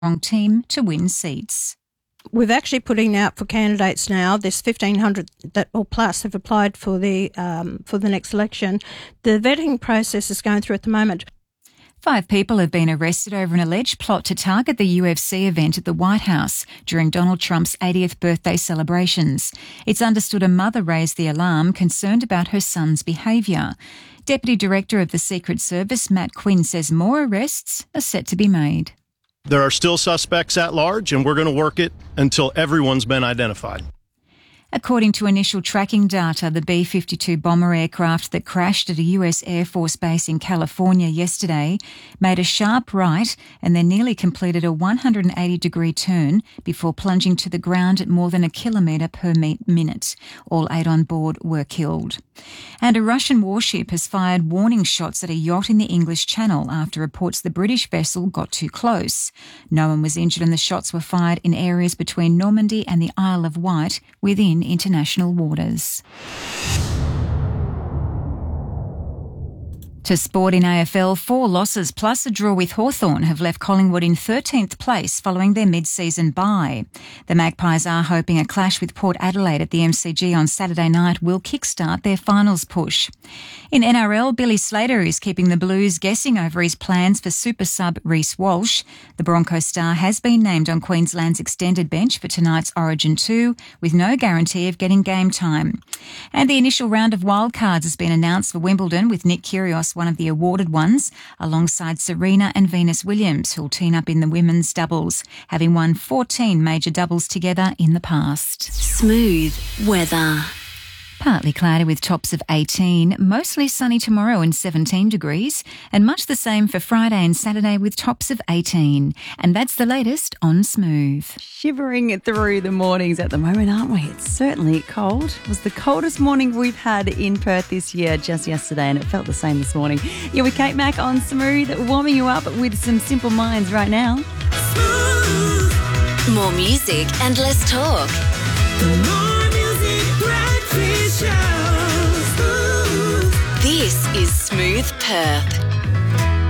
team to win seats. We're actually putting out for candidates now. There's 1,500 or plus have applied for the next election. The vetting process is going through at the moment. 5 people have been arrested over an alleged plot to target the UFC event at the White House during Donald Trump's 80th birthday celebrations. It's understood a mother raised the alarm, concerned about her son's behaviour. Deputy Director of the Secret Service, Matt Quinn, says more arrests are set to be made. There are still suspects at large, and we're going to work it until everyone's been identified. According to initial tracking data, the B-52 bomber aircraft that crashed at a US Air Force base in California yesterday made a sharp right and then nearly completed a 180-degree turn before plunging to the ground at more than 1 kilometre per minute. All 8 on board were killed. And a Russian warship has fired warning shots at a yacht in the English Channel after reports the British vessel got too close. No one was injured and the shots were fired in areas between Normandy and the Isle of Wight within international waters. To sport in AFL, 4 losses plus a draw with Hawthorn have left Collingwood in 13th place following their mid-season bye. The Magpies are hoping a clash with Port Adelaide at the MCG on Saturday night will kickstart their finals push. In NRL, Billy Slater is keeping the Blues guessing over his plans for super sub Reece Walsh. The Broncos star has been named on Queensland's extended bench for tonight's Origin 2 with no guarantee of getting game time. And the initial round of wildcards has been announced for Wimbledon with Nick Kyrgios, one of the awarded ones, alongside Serena and Venus Williams, who'll team up in the women's doubles, having won 14 major doubles together in the past. Smooth weather. Partly cloudy with tops of 18, mostly sunny tomorrow and 17 degrees, and much the same for Friday and Saturday with tops of 18. And that's the latest on Smooth. Shivering through the mornings at the moment, aren't we? It's certainly cold. It was the coldest morning we've had in Perth this year just yesterday, and it felt the same this morning. You're with Kate Mack on Smooth, warming you up with some Simple Minds right now. Smooth. More music and less talk. This is Smooth Perth.